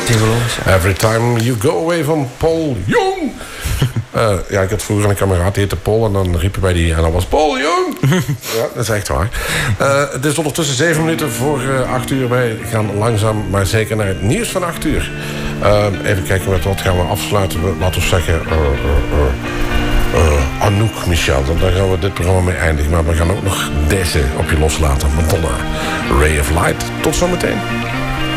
Every Time You Go Away van Paul Young. Ja, ik had vroeger een kameraad die heette Paul. En dan riep je bij die... En dat was Paul Young. Ja, dat is echt waar. Het is ondertussen 7 minuten voor 8 uur. Wij gaan langzaam maar zeker naar het nieuws van 8 uur. Even kijken met wat gaan we afsluiten. Laten we zeggen... Anouk, Michel. Dan gaan we dit programma mee eindigen. Maar we gaan ook nog deze op je loslaten. Madonna. Ray of Light. Tot zometeen.